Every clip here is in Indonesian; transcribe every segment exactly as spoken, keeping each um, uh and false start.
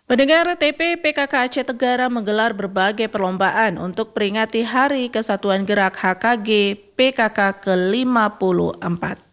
Pendengar, T P P K K Aceh Tenggara menggelar berbagai perlombaan untuk peringati Hari Kesatuan Gerak H K G P K K ke lima puluh empat.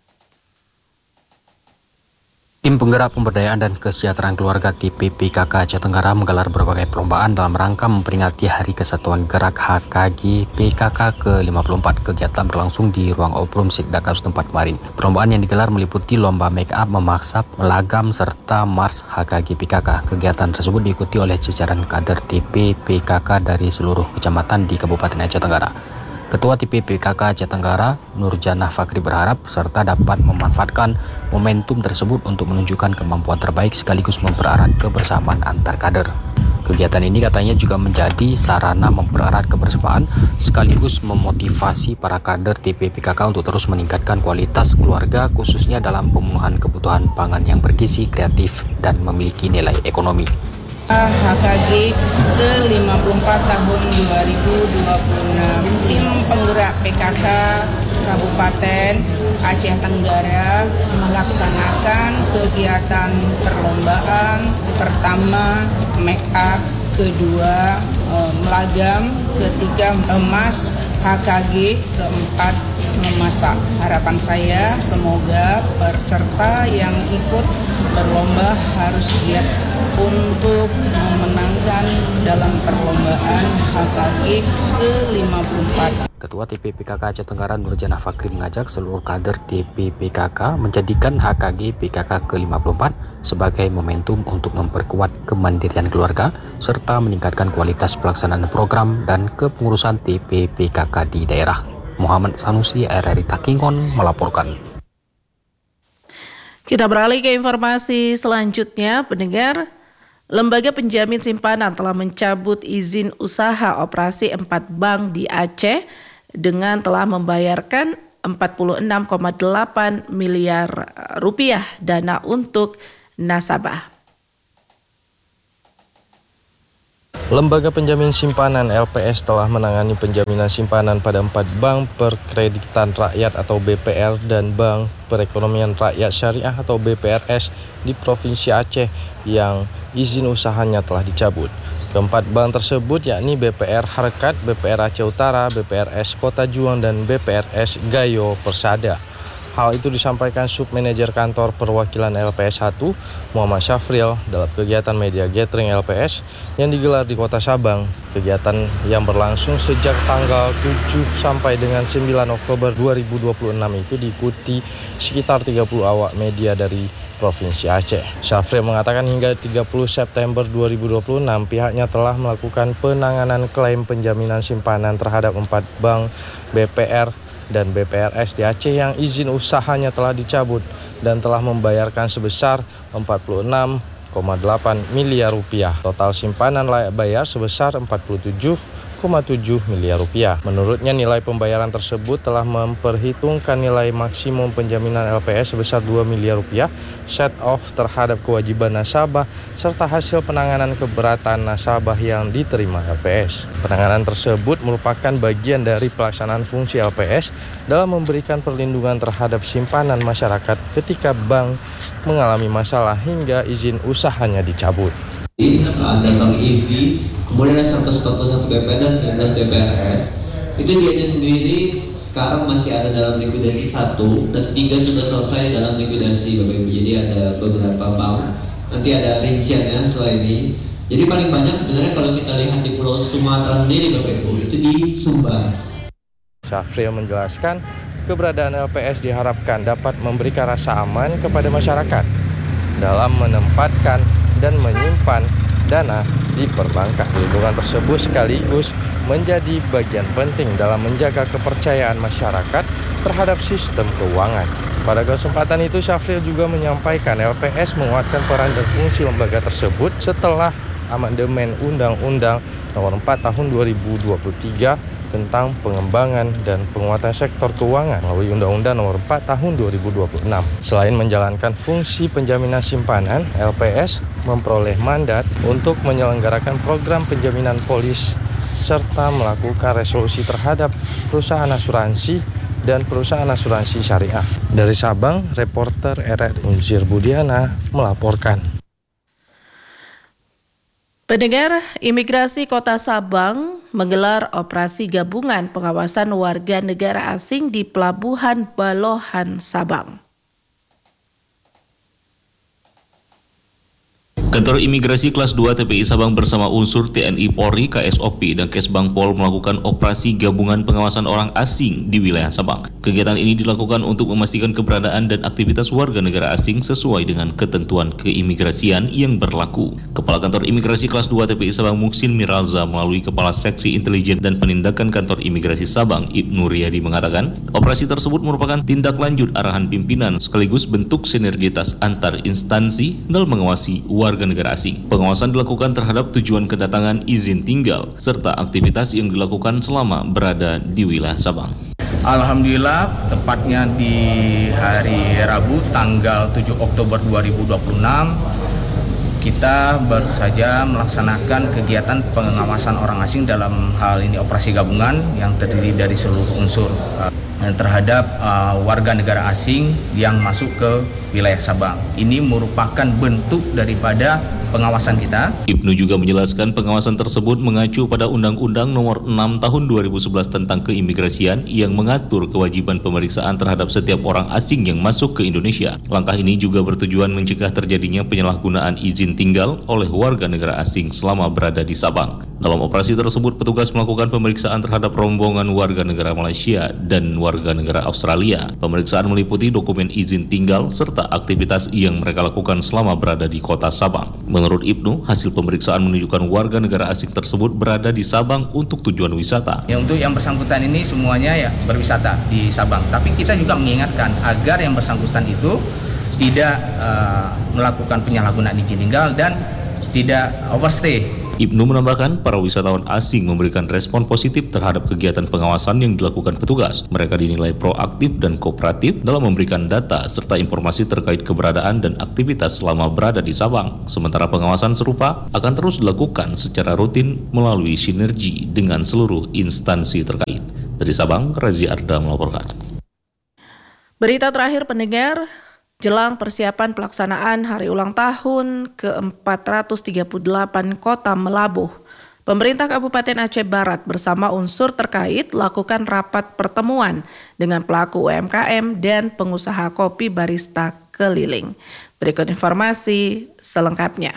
Tim Penggerak Pemberdayaan dan Kesejahteraan Keluarga T P P K K Aceh Tenggara menggelar berbagai perlombaan dalam rangka memperingati Hari Kesatuan Gerak H K G P K K ke lima puluh empat. Kegiatan berlangsung di ruang Obrum Sikdaka setempat kemarin. Perlombaan yang digelar meliputi lomba make up, memasak, melagam, serta Mars H K G P K K. Kegiatan tersebut diikuti oleh jajaran kader T P P K K dari seluruh kecamatan di Kabupaten Aceh Tenggara. Ketua T P P K K Aceh Tenggara, Nurjanah Fakri berharap peserta dapat memanfaatkan momentum tersebut untuk menunjukkan kemampuan terbaik sekaligus mempererat kebersamaan antar kader. Kegiatan ini katanya juga menjadi sarana mempererat kebersamaan sekaligus memotivasi para kader T P P K K untuk terus meningkatkan kualitas keluarga khususnya dalam pemenuhan kebutuhan pangan yang bergizi, kreatif, dan memiliki nilai ekonomi. H K G ke lima puluh empat tahun dua ribu dua puluh enam. Tim penggerak P K K Kabupaten Aceh Tenggara melaksanakan kegiatan perlombaan pertama make up, kedua melagam, ketiga emas, H K G keempat memasak. Harapan saya semoga peserta yang ikut berlomba harus giat untuk memenangkan dalam perlombaan H K G ke lima puluh empat. Ketua T P P K K Aceh Tenggara Nurjanah Fakri mengajak seluruh kader T P P K K menjadikan H K G P K K ke lima puluh empat sebagai momentum untuk memperkuat kemandirian keluarga serta meningkatkan kualitas pelaksanaan program dan kepengurusan T P P K K di daerah. Muhammad Sanusi, R R I Takingon melaporkan. Kita beralih ke informasi selanjutnya, pendengar. Lembaga Penjamin Simpanan telah mencabut izin usaha operasi empat bank di Aceh dengan telah membayarkan empat puluh enam koma delapan miliar rupiah dana untuk nasabah. Lembaga Penjamin Simpanan L P S telah menangani penjaminan simpanan pada empat bank perkreditan rakyat atau B P R dan Bank Perekonomian Rakyat Syariah atau B P R S di Provinsi Aceh yang izin usahanya telah dicabut. Keempat bank tersebut yakni B P R Harkat, B P R Aceh Utara, B P R S Kota Juang, dan B P R S Gayo Persada. Hal itu disampaikan Submanajer Kantor Perwakilan L P S satu, Muhammad Syafril, dalam kegiatan media gathering L P S yang digelar di Kota Sabang. Kegiatan yang berlangsung sejak tanggal tujuh sampai dengan sembilan Oktober dua ribu dua puluh enam itu diikuti sekitar tiga puluh awak media dari Provinsi Aceh. Syafril mengatakan hingga tiga puluh September dua ribu dua puluh enam pihaknya telah melakukan penanganan klaim penjaminan simpanan terhadap empat bank B P R dan B P R S di Aceh yang izin usahanya telah dicabut dan telah membayarkan sebesar empat puluh enam koma delapan miliar rupiah. Total simpanan layak bayar sebesar empat puluh tujuh koma tujuh miliar rupiah. Menurutnya nilai pembayaran tersebut telah memperhitungkan nilai maksimum penjaminan L P S sebesar dua miliar rupiah, set off terhadap kewajiban nasabah serta hasil penanganan keberatan nasabah yang diterima L P S. Penanganan tersebut merupakan bagian dari pelaksanaan fungsi L P S dalam memberikan perlindungan terhadap simpanan masyarakat ketika bank mengalami masalah hingga izin usahanya dicabut. Ada Bank I V, kemudian ada seratus empat puluh satu B P R dan sembilan belas B P R S. Itu di Aceh sendiri sekarang masih ada dalam likuidasi satu dan tiga sudah selesai dalam likuidasi Bapak Ibu. Jadi ada beberapa bank, nanti ada rinciannya setelah ini. Jadi paling banyak sebenarnya kalau kita lihat di Pulau Sumatera sendiri Bapak Ibu, itu di Sumbar. Syafril menjelaskan keberadaan L P S diharapkan dapat memberikan rasa aman kepada masyarakat dalam menempatkan dan menyimpan dana di perbankan. Perlindungan tersebut sekaligus menjadi bagian penting dalam menjaga kepercayaan masyarakat terhadap sistem keuangan. Pada kesempatan itu, Syafril juga menyampaikan L P S menguatkan peran dan fungsi lembaga tersebut setelah amandemen Undang-Undang Nomor empat Tahun dua ribu dua puluh tiga tentang pengembangan dan penguatan sektor keuangan melalui Undang-Undang Nomor empat Tahun dua ribu dua puluh enam. Selain menjalankan fungsi penjaminan simpanan, L P S memperoleh mandat untuk menyelenggarakan program penjaminan polis serta melakukan resolusi terhadap perusahaan asuransi dan perusahaan asuransi syariah. Dari Sabang, reporter R R I Unzir Budiana melaporkan. Pendengar, Imigrasi Kota Sabang menggelar operasi gabungan pengawasan warga negara asing di Pelabuhan Balohan, Sabang. Kantor Imigrasi Kelas dua T P I Sabang bersama unsur T N I Polri, K S O P, dan Kesbang Pol melakukan operasi gabungan pengawasan orang asing di wilayah Sabang. Kegiatan ini dilakukan untuk memastikan keberadaan dan aktivitas warga negara asing sesuai dengan ketentuan keimigrasian yang berlaku. Kepala Kantor Imigrasi Kelas dua T P I Sabang Muksin Miralza melalui Kepala Seksi Intelijen dan Penindakan Kantor Imigrasi Sabang Ibnu Riyadi mengatakan, operasi tersebut merupakan tindak lanjut arahan pimpinan sekaligus bentuk sinergitas antar instansi dalam mengawasi warga negara asing. Pengawasan dilakukan terhadap tujuan kedatangan, izin tinggal, serta aktivitas yang dilakukan selama berada di wilayah Sabang. Alhamdulillah, tepatnya di hari Rabu tanggal tujuh Oktober dua ribu dua puluh enam, kita baru saja melaksanakan kegiatan pengawasan orang asing dalam hal ini operasi gabungan yang terdiri dari seluruh unsur uh, terhadap uh, warga negara asing yang masuk ke wilayah Sabang. Ini merupakan bentuk daripada pengawasan kita. Ibnu juga menjelaskan pengawasan tersebut mengacu pada Undang-Undang Nomor enam Tahun dua ribu sebelas tentang keimigrasian yang mengatur kewajiban pemeriksaan terhadap setiap orang asing yang masuk ke Indonesia. Langkah ini juga bertujuan mencegah terjadinya penyalahgunaan izin tinggal oleh warga negara asing selama berada di Sabang. Dalam operasi tersebut, petugas melakukan pemeriksaan terhadap rombongan warga negara Malaysia dan warga negara Australia. Pemeriksaan meliputi dokumen izin tinggal serta aktivitas yang mereka lakukan selama berada di kota Sabang. Menurut Ibnu, hasil pemeriksaan menunjukkan warga negara asing tersebut berada di Sabang untuk tujuan wisata. Ya, untuk yang bersangkutan ini semuanya ya berwisata di Sabang. Tapi kita juga mengingatkan agar yang bersangkutan itu tidak uh, melakukan penyalahgunaan izin tinggal dan tidak overstay. Ibnu menambahkan, para wisatawan asing memberikan respon positif terhadap kegiatan pengawasan yang dilakukan petugas. Mereka dinilai proaktif dan kooperatif dalam memberikan data serta informasi terkait keberadaan dan aktivitas selama berada di Sabang. Sementara pengawasan serupa akan terus dilakukan secara rutin melalui sinergi dengan seluruh instansi terkait. Dari Sabang, Razi Arda melaporkan. Berita terakhir pendengar, jelang persiapan pelaksanaan hari ulang tahun ke empat ratus tiga puluh delapan Kota Melabuh, pemerintah Kabupaten Aceh Barat bersama unsur terkait lakukan rapat pertemuan dengan pelaku U M K M dan pengusaha kopi barista keliling. Berikut informasi selengkapnya.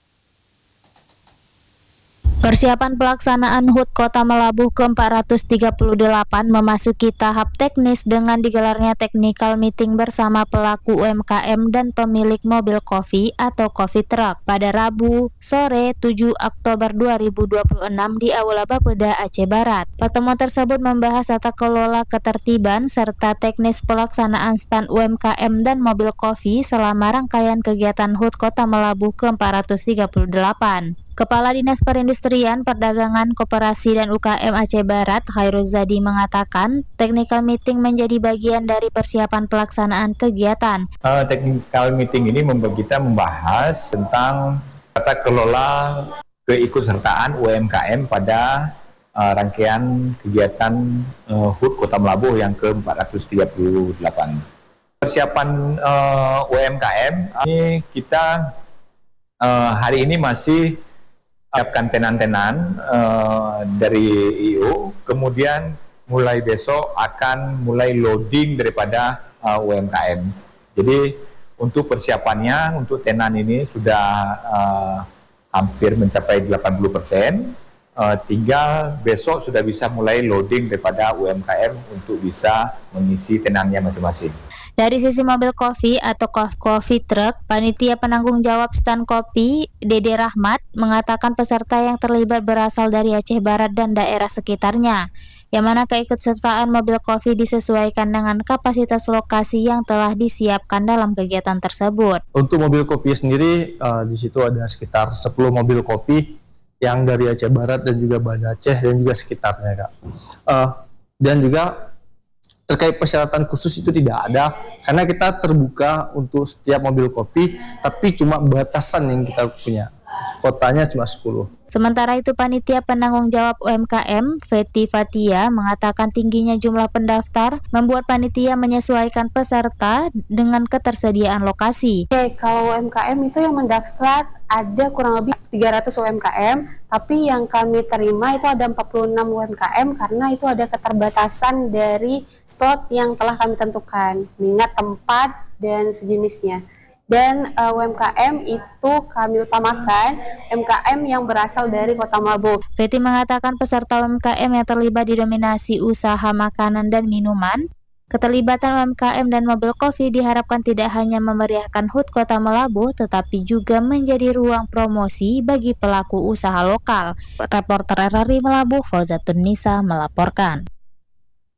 Persiapan pelaksanaan H U T Kota Melabuh ke empat ratus tiga puluh delapan memasuki tahap teknis dengan digelarnya technical meeting bersama pelaku U M K M dan pemilik mobil kopi atau coffee truck pada Rabu sore tujuh Oktober dua ribu dua puluh enam di Aula Bapeda Aceh Barat. Pertemuan tersebut membahas tata kelola ketertiban serta teknis pelaksanaan stand U M K M dan mobil kopi selama rangkaian kegiatan H U T Kota Melabuh ke empat ratus tiga puluh delapan. Kepala Dinas Perindustrian, Perdagangan, Koperasi, dan U K M Aceh Barat, Khairuz Zadi mengatakan, technical meeting menjadi bagian dari persiapan pelaksanaan kegiatan. Uh, technical meeting ini membuat kita membahas tentang tata kelola keikutsertaan U M K M pada uh, rangkaian kegiatan uh, H U T Kota Melabuh yang ke empat ratus tiga puluh delapan. Persiapan uh, U M K M ini kita uh, hari ini masih siapkan tenan-tenan uh, dari I O, kemudian mulai besok akan mulai loading daripada uh, U M K M. Jadi untuk persiapannya, untuk tenan ini sudah uh, hampir mencapai delapan puluh persen, uh, tinggal besok sudah bisa mulai loading daripada U M K M untuk bisa mengisi tenannya masing-masing. Dari sisi mobil kopi atau coffee truck, panitia penanggung jawab stand kopi Dede Rahmat mengatakan peserta yang terlibat berasal dari Aceh Barat dan daerah sekitarnya, yang mana keikutsertaan mobil kopi disesuaikan dengan kapasitas lokasi yang telah disiapkan dalam kegiatan tersebut. Untuk mobil kopi sendiri, uh, di situ ada sekitar sepuluh mobil kopi yang dari Aceh Barat dan juga Banda Aceh dan juga sekitarnya, Kak. Uh, dan juga terkait persyaratan khusus itu tidak ada, karena kita terbuka untuk setiap mobil kopi, tapi cuma batasan yang kita punya. kotanya cuma sepuluh. Sementara itu, Panitia Penanggung Jawab U M K M, Feti Fatia, mengatakan tingginya jumlah pendaftar membuat panitia menyesuaikan peserta dengan ketersediaan lokasi. Oke, kalau U M K M itu yang mendaftar ada kurang lebih tiga ratus U M K M, tapi yang kami terima itu ada empat puluh enam U M K M karena itu ada keterbatasan dari slot yang telah kami tentukan, mengingat tempat dan sejenisnya. Dan uh, U M K M itu kami utamakan U M K M yang berasal dari Kota Melabuh. Feti mengatakan peserta U M K M yang terlibat didominasi usaha makanan dan minuman. Keterlibatan U M K M dan mobil kopi diharapkan tidak hanya memeriahkan H U T Kota Melabuh, tetapi juga menjadi ruang promosi bagi pelaku usaha lokal. Reporter R R I Melabuh, Fauzatun Nisa melaporkan.